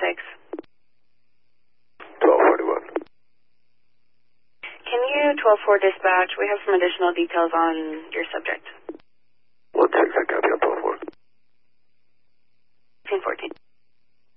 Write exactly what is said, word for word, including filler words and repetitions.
six. twelve forty-one. Can you twelve four dispatch? We have some additional details on your subject. What's your exact